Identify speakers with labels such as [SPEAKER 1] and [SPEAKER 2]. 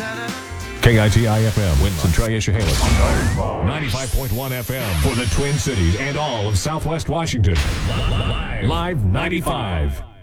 [SPEAKER 1] KITI-FM, Winston Trier-Chehalis. 95.1 FM for the Twin Cities and all of Southwest Washington. Live 95.